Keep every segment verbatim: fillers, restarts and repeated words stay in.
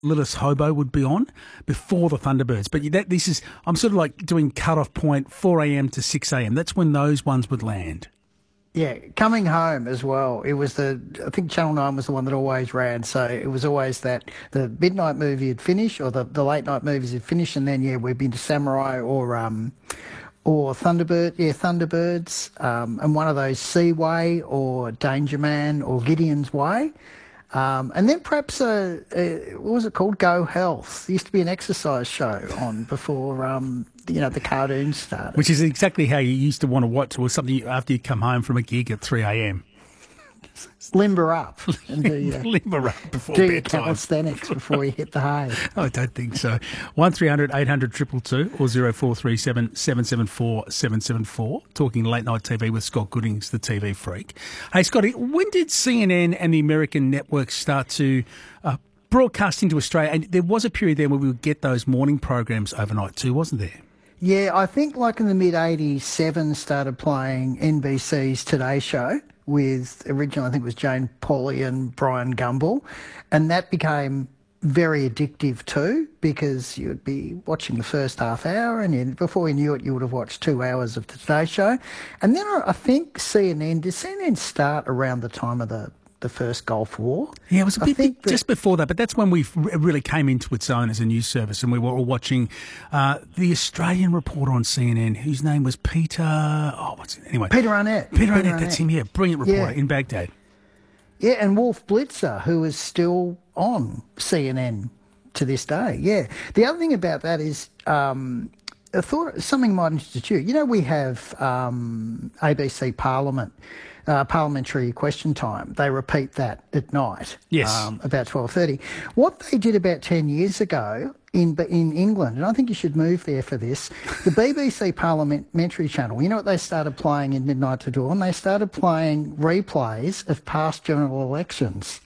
Littlest Hobo would be on before the Thunderbirds. But that this is, I'm sort of like doing cut-off point four a.m. to six a.m. That's when those ones would land. Yeah, Coming Home as well. It was the, I think Channel nine was the one that always ran. So it was always that the midnight movie would finish, or the, the late night movies would finish, and then, yeah, we'd be into Samurai or um, or Thunderbird, yeah, Thunderbirds, um, and one of those Seaway or Danger Man or Gideon's Way. Um, and then perhaps, a, a, what was it called? Go Health. There used to be an exercise show on before, um, you know, the cartoons started. Which is exactly how you used to want to watch, or something after you come home from a gig at three a.m. Limber up. And do, uh, Limber up before do your bedtime. calisthenics before you hit the hay. I don't think so. one three hundred eight hundred two two two or zero four three seven seven seven four seven seven four. Talking late night T V with Scott Goodings, the T V freak. Hey, Scotty, when did C N N and the American networks start to uh, broadcast into Australia? And there was a period there where we would get those morning programs overnight too, wasn't there? Yeah, I think like in the mid-eighties, Seven started playing N B C's Today Show with, originally I think it was Jane Pauley and Brian Gumbel, and that became very addictive too, because you'd be watching the first half hour and you, before you knew it you would have watched two hours of the Today Show. And then I think C N N, did C N N start around the time of the the first Gulf War? Yeah, it was a bit, bit that, just before that, but that's when we really came into its own as a news service, and we were all watching uh, the Australian reporter on C N N, whose name was Peter, oh, what's it, anyway. Peter Arnett. Peter, Peter Arnett, that's him, yeah, brilliant reporter yeah. in Baghdad. Yeah, and Wolf Blitzer, who is still on C N N to this day, yeah. The other thing about that is, um, I thought something might interest you. You know, we have um, A B C Parliament, Uh, parliamentary question time. They repeat that at night. Yes. Um, about twelve thirty. What they did about ten years ago in in England, and I think you should move there for this, the B B C Parliamentary Channel, you know what they started playing in Midnight to Dawn? They started playing replays of past general elections.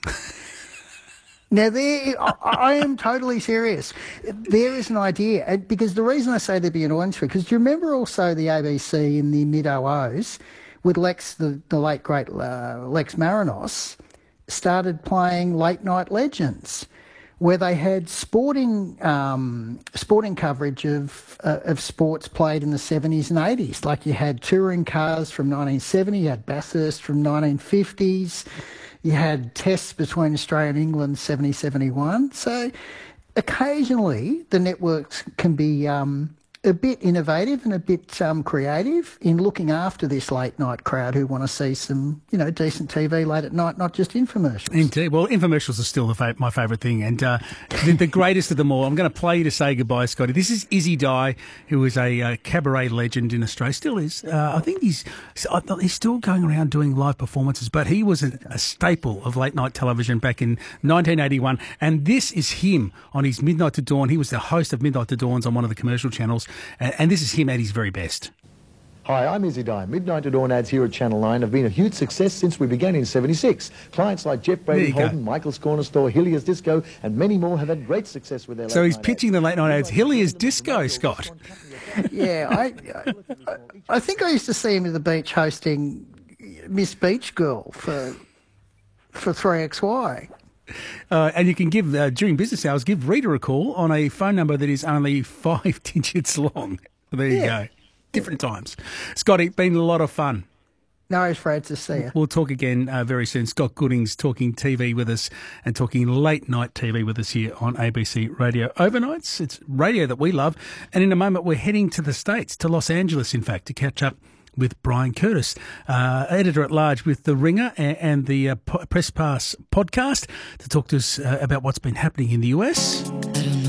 Now, there, I, I am totally serious. There is an idea, because the reason I say there'd be an audience for it, because do you remember also the A B C in the mid-oh ohs, with Lex, the, the late, great uh, Lex Marinos, started playing Late Night Legends, where they had sporting um, sporting coverage of uh, of sports played in the seventies and eighties. Like you had touring cars from nineteen seventy, you had Bathurst from nineteen fifties, you had tests between Australia and England seventy seventy-one. So occasionally the networks can be Um, a bit innovative and a bit um, creative in looking after this late night crowd who want to see some, you know, decent T V late at night, not just infomercials. Indeed. Well, infomercials are still the fa- my favourite thing, and uh, the, the greatest of them all. I'm going to play you to say goodbye, Scotty. This is Izzy Dye, who was a uh, cabaret legend in Australia. Still is. Uh, I think he's he's still going around doing live performances, but he was a, a staple of late night television back in nineteen eighty-one. And this is him on his Midnight to Dawn. He was the host of Midnight to Dawns on one of the commercial channels. And, and this is him at his very best. Hi, I'm Izzy Dye. Midnight to Dawn ads here at Channel nine have been a huge success since we began in seventy-six. Clients like Jeff Brady Holden, go. Michael's Corner Store, Hilliers Disco, and many more have had great success with their So late he's night pitching ads. the late night ads. Hilliers Disco, Scott. Yeah, I, I I think I used to see him at the beach hosting Miss Beach Girl for for three X Y. Uh, and you can give, uh, during business hours, give Rita a call on a phone number that is only five digits long. There you Yeah. go. Different times. Scotty, been a lot of fun. No, it's Fred, to see you. We'll talk again uh, very soon. Scott Goodings talking T V with us and talking late night T V with us here on A B C Radio Overnights. It's radio that we love. And in a moment, we're heading to the States, to Los Angeles, in fact, to catch up with Brian Curtis, uh, editor-at-large with The Ringer and, and the uh, Press Pass podcast, to talk to us uh, about what's been happening in the U S.